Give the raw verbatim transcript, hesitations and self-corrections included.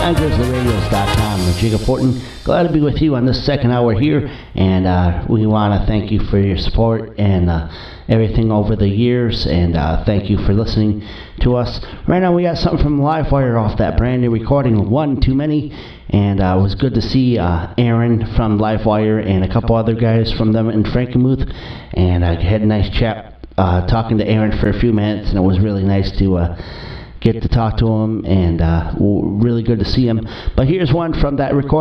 on grizzly radios dot com. I'm Jacob Horton. Glad to be with you on this second hour here, and uh, we want to thank you for your support and uh, everything over the years, and uh, thank you for listening to us. Right now we got something from Livewire off that brand new recording, One Too Many, and uh, it was good to see uh, Aaron from Livewire and a couple other guys from them in Frankenmuth, and I had a nice chat uh, talking to Aaron for a few minutes, and it was really nice to uh, get to talk to him, and uh, really good to see him. But here's one from that recording.